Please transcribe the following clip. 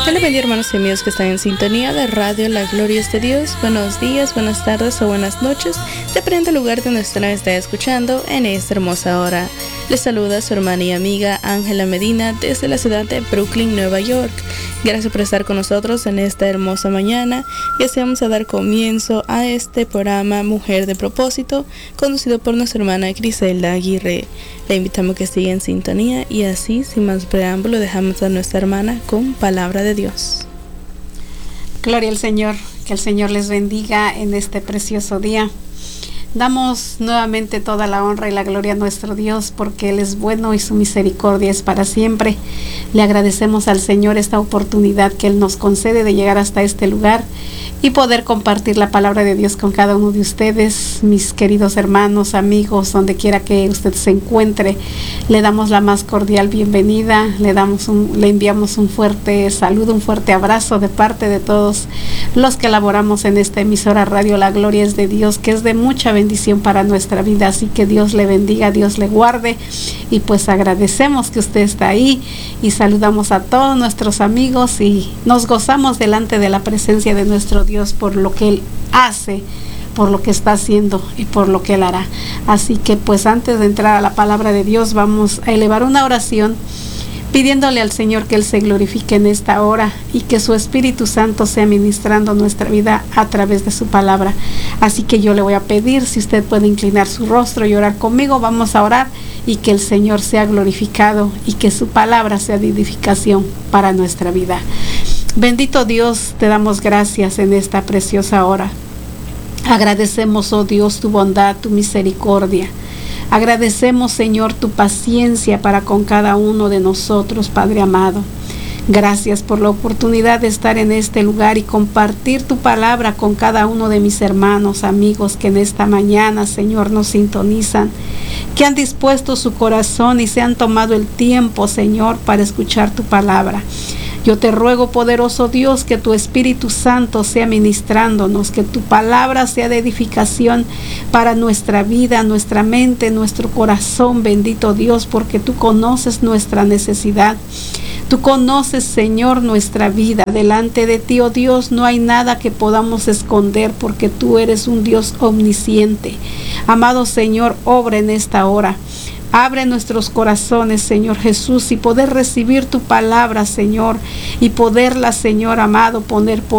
Dios le bendiga, hermanos y amigos que están en sintonía de Radio La Gloria es de Dios. Buenos días, buenas tardes o buenas noches, depende del lugar donde usted nos está escuchando en esta hermosa hora. Les saluda su hermana y amiga Ángela Medina desde la ciudad de Brooklyn, Nueva York. Gracias por estar con nosotros en esta hermosa mañana y deseamos dar comienzo a este programa Mujer de Propósito, conducido por nuestra hermana Griselda Aguirre. Le invitamos a que siga en sintonía y así, sin más preámbulo, dejamos a nuestra hermana con palabra de Dios. Gloria al Señor, que el Señor les bendiga en este precioso día. Damos nuevamente toda la honra y la gloria a nuestro Dios porque Él es bueno y su misericordia es para siempre. Le agradecemos al Señor esta oportunidad que Él nos concede de llegar hasta este lugar y poder compartir la palabra de Dios con cada uno de ustedes, mis queridos hermanos, amigos, donde quiera que usted se encuentre. Le damos la más cordial bienvenida, le enviamos un fuerte saludo, un fuerte abrazo de parte de todos los que laboramos en esta emisora Radio La Gloria es de Dios, que es de mucha bendición para nuestra vida. Así que Dios le bendiga, Dios le guarde, y pues agradecemos que usted está ahí y saludamos a todos nuestros amigos y nos gozamos delante de la presencia de nuestro Dios por lo que Él hace, por lo que está haciendo y por lo que Él hará. Así que pues antes de entrar a la palabra de Dios vamos a elevar una oración pidiéndole al Señor que Él se glorifique en esta hora y que su Espíritu Santo sea ministrando nuestra vida a través de su palabra. Así que yo le voy a pedir, si usted puede inclinar su rostro y orar conmigo, vamos a orar y que el Señor sea glorificado y que su palabra sea de edificación para nuestra vida. Bendito Dios, te damos gracias en esta preciosa hora. Agradecemos, oh Dios, tu bondad, tu misericordia. Agradecemos, Señor, tu paciencia para con cada uno de nosotros, Padre amado. Gracias por la oportunidad de estar en este lugar y compartir tu palabra con cada uno de mis hermanos, amigos que en esta mañana, Señor, nos sintonizan, que han dispuesto su corazón y se han tomado el tiempo, Señor, para escuchar tu palabra. Yo te ruego, poderoso Dios, que tu Espíritu Santo sea ministrándonos, que tu palabra sea de edificación para nuestra vida, nuestra mente, nuestro corazón, bendito Dios, porque tú conoces nuestra necesidad. Tú conoces, Señor, nuestra vida. Delante de ti, oh Dios, no hay nada que podamos esconder porque tú eres un Dios omnisciente. Amado Señor, obra en esta hora. Abre nuestros corazones, Señor Jesús, y poder recibir tu palabra, Señor, y poderla, Señor amado, poner por